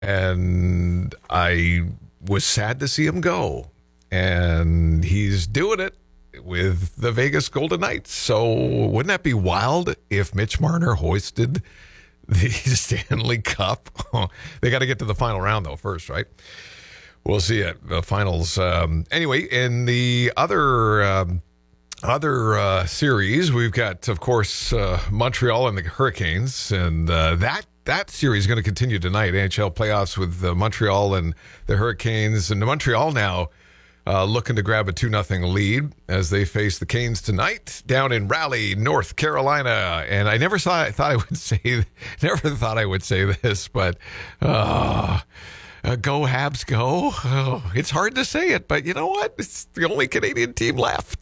And I was sad to see him go. And he's doing it with the Vegas Golden Knights. So wouldn't that be wild if Mitch Marner hoisted the Stanley Cup? They got to get to the final round, though, first, right? We'll see at the finals. Anyway, in the other series, we've got, of course, Montreal and the Hurricanes, and that series is going to continue tonight. NHL playoffs with Montreal and the Hurricanes, and Montreal now looking to grab a 2-0 lead as they face the Canes tonight down in Raleigh, North Carolina. And I never thought I would say this, but go Habs, go. Oh, it's hard to say it, but you know what? It's the only Canadian team left.